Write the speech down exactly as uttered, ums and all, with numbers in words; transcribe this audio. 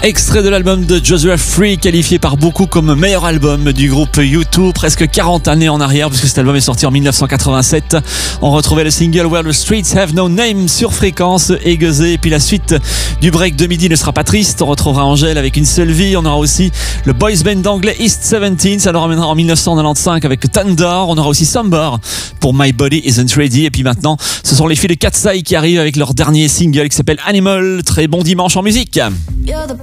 Extrait de l'album de Joshua Tree, qualifié par beaucoup comme meilleur album du groupe U deux, presque quarante années en arrière, puisque cet album est sorti en dix-neuf cent quatre-vingt-sept. On retrouvait le single Where the Streets Have No Name sur Fréquence aiguisée. Et puis la suite du break de midi ne sera pas triste. On retrouvera Angèle avec Une seule vie. On aura aussi le boys band anglais East dix-sept. Ça nous ramènera en dix-neuf cent quatre-vingt-quinze avec Thunder. On aura aussi Somber pour My Body Isn't Ready. Et puis maintenant, ce sont les filles de Cat's Eye qui arrivent avec leur dernier single qui s'appelle Animal. Très bon dimanche en musique. You're the